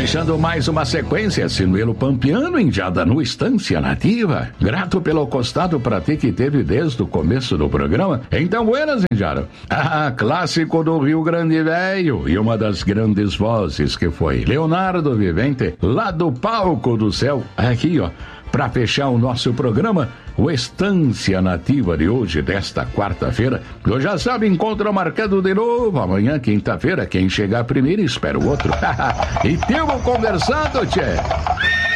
Deixando mais uma sequência, Sinuelo Pampiano, Indiada no Estância Nativa. Grato pelo costado pra ti que teve desde o começo do programa. Então, buenas, Indiada. Clássico do Rio Grande Velho. E uma das grandes vozes que foi Leonardo Vivente, lá do Palco do Céu. Aqui, ó. Para fechar o nosso programa, o Estância Nativa de hoje, desta quarta-feira. Eu já sabe, encontro marcado de novo. Amanhã, quinta-feira, quem chegar primeiro espera o outro. E temos conversando, tchê.